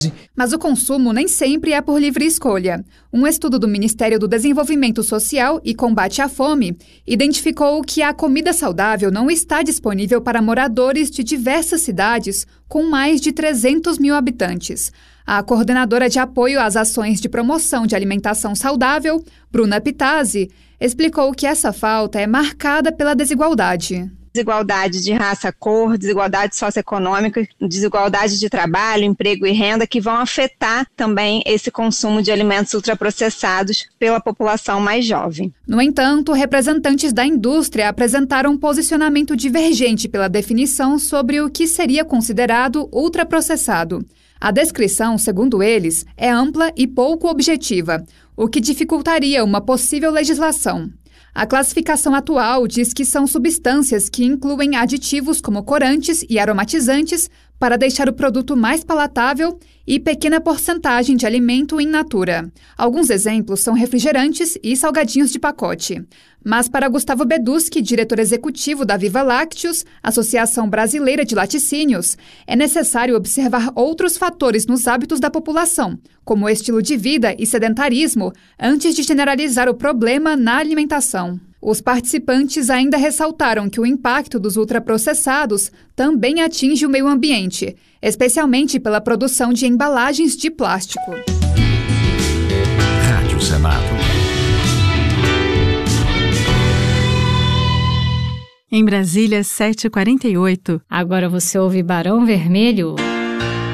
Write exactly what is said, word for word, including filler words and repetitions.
Mas o consumo nem sempre é por livre escolha. Um estudo do Ministério do Desenvolvimento Social e Combate à Fome identificou que a comida saudável não está disponível para moradores de diversas cidades com mais de trezentos mil habitantes. A coordenadora de apoio às ações de promoção de alimentação saudável, Bruna Pitazzi, explicou que essa falta é marcada pela desigualdade. Desigualdade de raça, cor, desigualdade socioeconômica, desigualdade de trabalho, emprego e renda que vão afetar também esse consumo de alimentos ultraprocessados pela população mais jovem. No entanto, representantes da indústria apresentaram um posicionamento divergente pela definição sobre o que seria considerado ultraprocessado. A descrição, segundo eles, é ampla e pouco objetiva, o que dificultaria uma possível legislação. A classificação atual diz que são substâncias que incluem aditivos como corantes e aromatizantes para deixar o produto mais palatável e pequena porcentagem de alimento in natura. Alguns exemplos são refrigerantes e salgadinhos de pacote. Mas para Gustavo Beduski, diretor executivo da Viva Lácteos, Associação Brasileira de Laticínios, é necessário observar outros fatores nos hábitos da população, como estilo de vida e sedentarismo, antes de generalizar o problema na alimentação. Os participantes ainda ressaltaram que o impacto dos ultraprocessados também atinge o meio ambiente, especialmente pela produção de embalagens de plástico. Rádio Senado. Em Brasília, sete e quarenta e oito. Agora você ouve Barão Vermelho.